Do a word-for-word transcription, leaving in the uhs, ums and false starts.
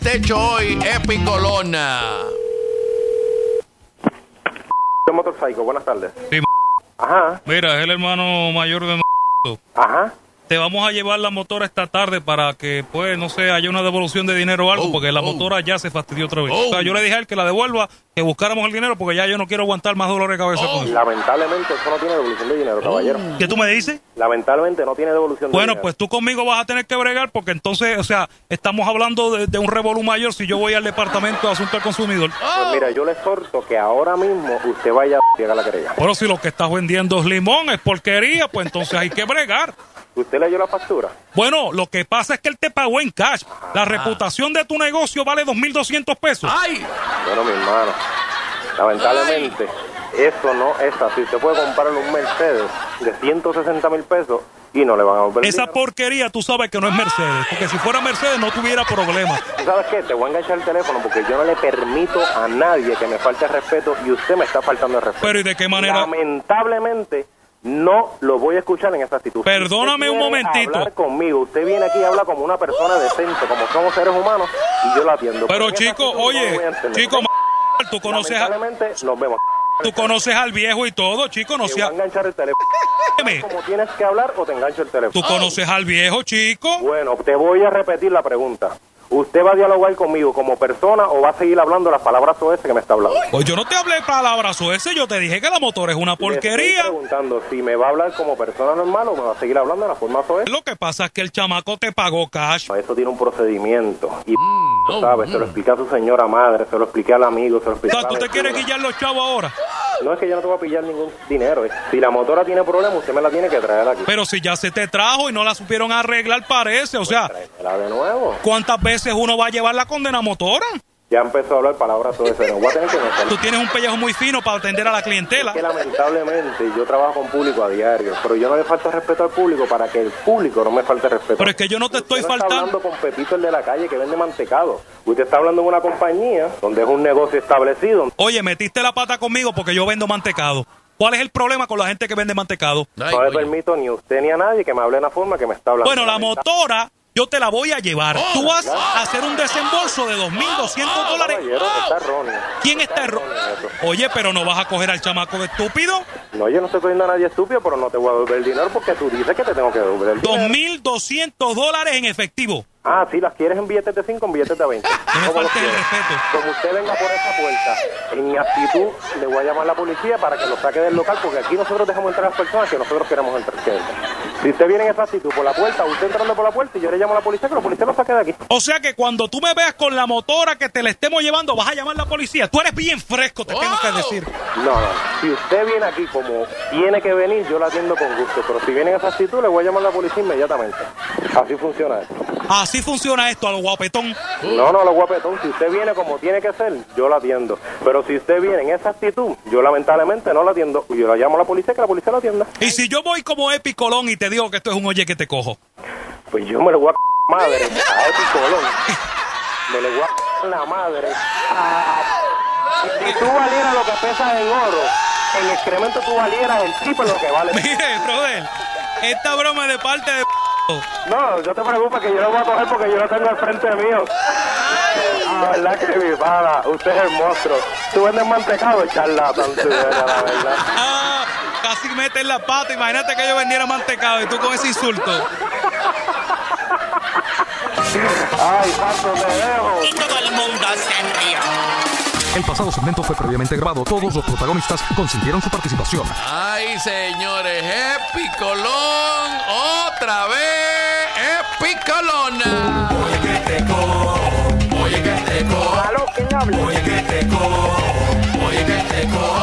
techo hoy, Epicolona. Motorcycle, buenas tardes. Sí, Ajá. mira, es el hermano mayor de... Ajá. Te vamos a llevar la motora esta tarde para que, pues, no sé, haya una devolución de dinero o algo, Oh, porque la oh. motora ya se fastidió otra vez. Oh. O sea, yo le dije a él que la devuelva, que buscáramos el dinero, porque ya yo no quiero aguantar más dolor de cabeza Oh. con eso. Lamentablemente eso no tiene devolución de dinero, caballero. ¿Qué tú me dices? Lamentablemente no tiene devolución de Bueno, dinero. pues tú conmigo vas a tener que bregar, porque entonces, o sea, estamos hablando de, de un revolú mayor si yo voy al departamento de asunto al consumidor. Pues mira, yo le exhorto que ahora mismo usted vaya a llegar a la querella. Pero si lo que estás vendiendo es limón, es porquería, pues entonces hay que bregar. ¿Usted le dio la factura? Bueno, lo que pasa es que él te pagó en cash. La reputación de tu negocio vale dos mil doscientos pesos. ¡Ay! Bueno, mi hermano, lamentablemente eso no es así. Usted puede comprarle un Mercedes de ciento sesenta mil pesos y no le van a volver Esa dinero. porquería tú sabes que no es Mercedes, porque si fuera Mercedes no tuviera problema. ¿Tú sabes qué? Te voy a enganchar el teléfono porque yo no le permito a nadie que me falte el respeto y usted me está faltando el respeto. Pero ¿y de qué manera? Lamentablemente no lo voy a escuchar en esa actitud. Perdóname Si un usted quiere momentito. hablar conmigo, usted viene aquí y habla como una persona decente, como somos seres humanos, y yo la atiendo. Pero en esa chico, actitud no lo oye, voy a entender, chico, ¿ok? m- tú conoces, a, Lamentablemente nos vemos. tú conoces al viejo y todo, chico, no Te voy a sea... enganchar el teléfono. Dime. Como tienes que hablar o te engancho el teléfono. Tú conoces al viejo, chico. Bueno, te voy a repetir la pregunta. ¿Usted va a dialogar conmigo como persona o va a seguir hablando las palabras o ese que me está hablando? Pues yo no te hablé palabras o ese, yo te dije que la motora es una Le porquería. estoy preguntando si me va a hablar como persona normal o me va a seguir hablando de la forma soez. Lo que pasa es que el chamaco te pagó cash. Eso tiene un procedimiento. Y Mm, lo oh, sabe, se lo expliqué a su señora madre, se lo expliqué al amigo, se lo O expliqué a sea, la ¿tú te quieres vecina. guillar los chavos ahora? No es que yo no te voy a pillar ningún dinero. eh. Si la motora tiene problemas, usted me la tiene que traer aquí. Pero si ya se te trajo y no la supieron arreglar, parece. O sea, Tráemela de nuevo. ¿cuántas veces uno va a llevar la condena motora? Ya empezó a hablar palabras soez. No voy a tener que meter. Tú tienes un pellejo muy fino para atender a la clientela. Que lamentablemente yo trabajo con público a diario, pero yo no le falto respeto al público para que el público no me falte respeto. Pero es que yo no te estoy Usted no está faltando. hablando con Pepito el de la calle que vende mantecado. Usted está hablando de una compañía donde es un negocio establecido. Oye, metiste la pata conmigo porque yo vendo mantecado. ¿Cuál es el problema con la gente que vende mantecado? Ay, No le oye. permito ni a usted ni a nadie que me hable de la forma que me está hablando. Bueno, la motora yo te la voy a llevar. Tú vas a hacer un desembolso de dos mil doscientos dólares. Caballero, está erróneo. ¿Quién está erro- erróneo eso. Oye, pero no vas a coger al chamaco de estúpido. No, yo no estoy cogiendo a nadie estúpido, pero no te voy a devolver el dinero porque tú dices que te tengo que devolver el Dos dinero. mil doscientos dólares en efectivo. Ah, sí, las quieres en billetes de cinco, en billetes de veinte. No me ¿Cómo lo faltes el quieres? respeto. Como usted venga por esa puerta, en mi actitud, le voy a llamar a la policía para que lo saque del local, porque aquí nosotros dejamos entrar a las personas que nosotros queremos entrar. que entren. Si usted viene en esa actitud por la puerta, usted entrando por la puerta y yo le llamo a la policía, que la policía lo saque de aquí. O sea que cuando tú me veas con la motora que te la estemos llevando, vas a llamar a la policía. Tú eres bien fresco, te tengo que decir. No, no. Si usted viene aquí como tiene que venir, yo la atiendo con gusto. Pero si viene en esa actitud, le voy a llamar a la policía inmediatamente. Así funciona esto. Así funciona esto a lo guapetón. No, no, lo guapetón. Si usted viene como tiene que ser, yo la atiendo. Pero si usted viene en esa actitud, yo lamentablemente no la atiendo. Yo la llamo a la policía, que la policía la atienda. Y si yo voy como Epi Colón y te digo que esto es un oye que te cojo. Pues yo me lo voy a c madre a Epi Colón. Me le voy a c la madre a... Si tú valieras lo que pesas en oro, en excremento tú valieras el triple lo que vale. Mire, brother, esta broma es de parte de... No, no te preocupes que yo lo voy a coger porque yo lo tengo al frente mío. La verdad que mi pana, usted es el monstruo. Tú vendes mantecado, charlatán, tú eres, la verdad. Ah, casi metes la pata. Imagínate que yo vendiera mantecado y tú con ese insulto. Ay, santo, te dejo. Y todo el mundo se rió. El pasado segmento fue previamente grabado. Todos los protagonistas consintieron su participación. Ay, señores, Epicolón, otra vez, Epicolona. Oye que te co, oye que te co, ¿Aló? ¿Quién habla? oye que te co.